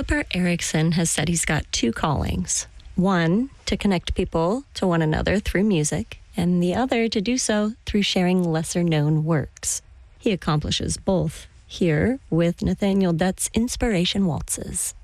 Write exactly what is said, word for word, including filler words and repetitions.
Clipper Erickson has said he's got two callings. One, to connect people to one another through music, and the other to do so through sharing lesser-known works. He accomplishes both here with Nathaniel Dutt's Inspiration Waltzes.